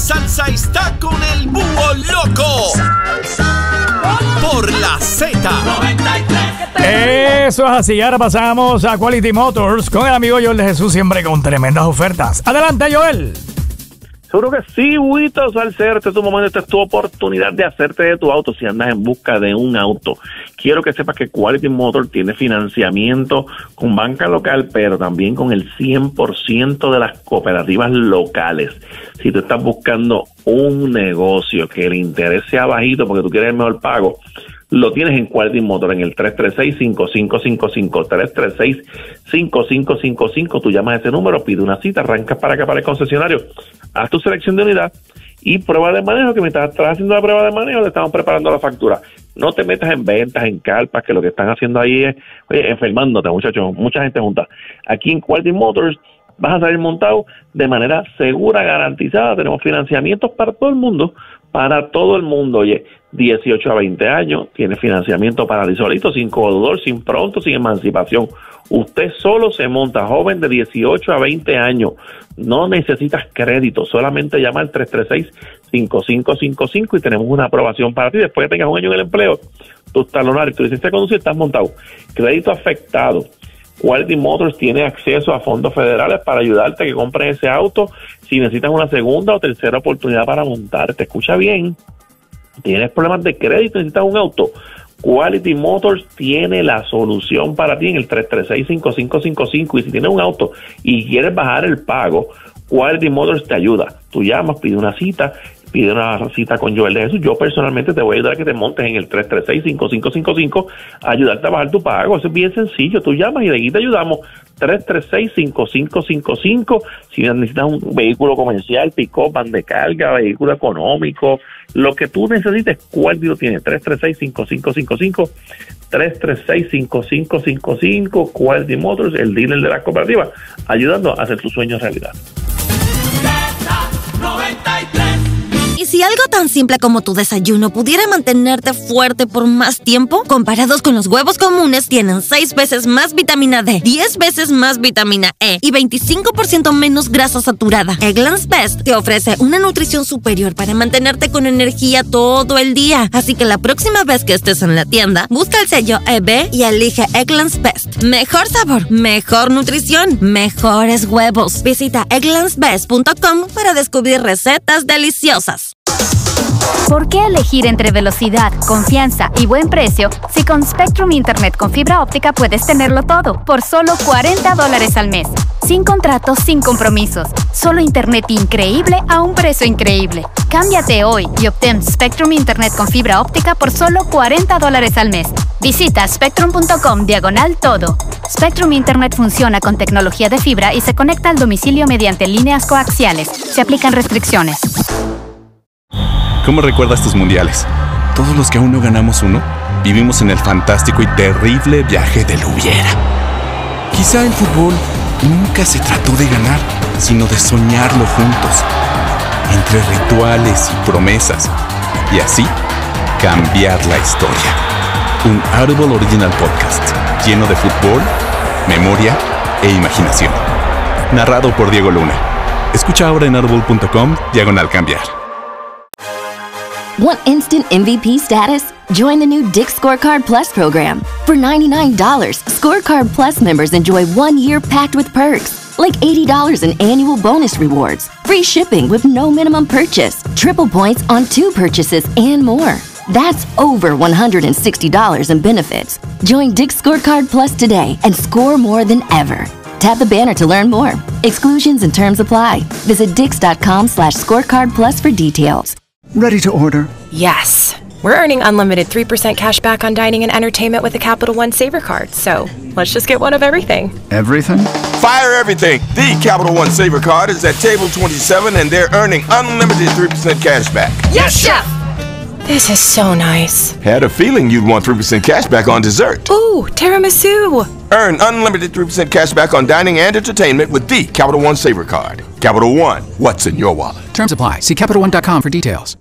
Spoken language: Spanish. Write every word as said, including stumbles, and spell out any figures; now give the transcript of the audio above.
salsa está con el búho loco. Por la Z noventa y tres. Eso es así. Ahora pasamos a Quality Motors con el amigo Joel de Jesús, siempre con tremendas ofertas. Adelante, Joel. Seguro que sí, Huito Salcero, este es tu momento, esta es tu oportunidad de hacerte de tu auto si andas en busca de un auto. Quiero que sepas que Quality Motor tiene financiamiento con banca local, pero también con el cien por ciento de las cooperativas locales. Si tú estás buscando un negocio que el interés sea bajito porque tú quieres el mejor pago, lo tienes en Quality Motor en el tres tres seis, cinco cinco cinco cinco, tres tres seis, cinco cinco cinco cinco. Tú llamas a ese número, pide una cita, arrancas para acá para el concesionario, haz tu selección de unidad y prueba de manejo, que mientras estás haciendo la prueba de manejo le estamos preparando la factura. No te metas en ventas, en carpas, que lo que están haciendo ahí es, oye, enfermándote, muchachos, mucha gente junta. Aquí en Quality Motors vas a salir montado de manera segura, garantizada. Tenemos financiamientos para todo el mundo, para todo el mundo, oye, dieciocho a veinte años, tiene financiamiento para ti solito, sin codeudor, sin pronto, sin emancipación. Usted solo se monta, joven de dieciocho a veinte años, no necesitas crédito, solamente llama al tres tres seis, cinco cinco cinco cinco y tenemos una aprobación para ti. Después que tengas un año en el empleo, tus talonarios, tu licencia de conducir, estás montado. Crédito afectado. Quality Motors tiene acceso a fondos federales para ayudarte a que compres ese auto si necesitas una segunda o tercera oportunidad para montarte. Escucha bien, tienes problemas de crédito, necesitas un auto. Quality Motors tiene la solución para ti en el tres tres seis, cinco cinco cinco cinco, y si tienes un auto y quieres bajar el pago, Quality Motors te ayuda. Tú llamas, pide una cita, pide una cita con Joel de Jesús. Yo personalmente te voy a ayudar a que te montes en el tres tres seis, cinco cinco cinco cinco, a ayudarte a bajar tu pago. Eso es bien sencillo. Tú llamas y de aquí te ayudamos. tres tres seis, cinco cinco cinco cinco. Si necesitas un vehículo comercial, pick-up, van de carga, vehículo económico, lo que tú necesites, Quality lo tiene. tres tres seis, cinco cinco cinco cinco, tres tres seis, cinco cinco cinco cinco. Quality Motors, el dealer de la cooperativa, ayudando a hacer tus sueños realidad. ¿Y si algo tan simple como tu desayuno pudiera mantenerte fuerte por más tiempo? Comparados con los huevos comunes, tienen seis veces más vitamina D, diez veces más vitamina E y veinticinco por ciento menos grasa saturada. Eggland's Best te ofrece una nutrición superior para mantenerte con energía todo el día. Así que la próxima vez que estés en la tienda, busca el sello E B y elige Eggland's Best. Mejor sabor, mejor nutrición, mejores huevos. Visita egglands best punto com para descubrir recetas deliciosas. ¿Por qué elegir entre velocidad, confianza y buen precio si con Spectrum Internet con fibra óptica puedes tenerlo todo por solo cuarenta dólares al mes? Sin contratos, sin compromisos. Solo internet increíble a un precio increíble. Cámbiate hoy y obtén Spectrum Internet con fibra óptica por solo cuarenta dólares al mes. Visita spectrum punto com diagonal todo. Spectrum Internet funciona con tecnología de fibra y se conecta al domicilio mediante líneas coaxiales. Se aplican restricciones. ¿Cómo recuerdas tus mundiales? Todos los que aún no ganamos uno, vivimos en el fantástico y terrible viaje del hubiera. Quizá el fútbol nunca se trató de ganar, sino de soñarlo juntos, entre rituales y promesas, y así cambiar la historia. Un Audible Original Podcast, lleno de fútbol, memoria e imaginación. Narrado por Diego Luna. Escucha ahora en audible punto com, diagonal cambiar. Want instant M V P status? Join the new Dick's Scorecard Plus program. For ninety-nine dollars, Scorecard Plus members enjoy one year packed with perks, like eighty dollars in annual bonus rewards, free shipping with no minimum purchase, triple points on two purchases, and more. That's over one hundred sixty dollars in benefits. Join Dick's Scorecard Plus today and score more than ever. Tap the banner to learn more. Exclusions and terms apply. Visit dix.com slash scorecard plus for details. Ready to order? Yes. We're earning unlimited three percent cash back on dining and entertainment with the Capital One Saver Card. So let's just get one of everything. Everything? Fire everything. The Capital One Saver Card is at table twenty-seven and they're earning unlimited three percent cash back. Yes, Chef! This is so nice. Had a feeling you'd want three percent cash back on dessert. Ooh, tiramisu. Earn unlimited three percent cash back on dining and entertainment with the Capital One Saver Card. Capital One, what's in your wallet? Terms apply. See Capital One dot com for details.